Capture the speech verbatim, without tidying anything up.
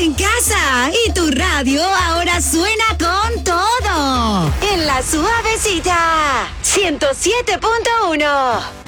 en casa y tu radio ahora suena con todo. En La Suavecita, ciento siete punto uno.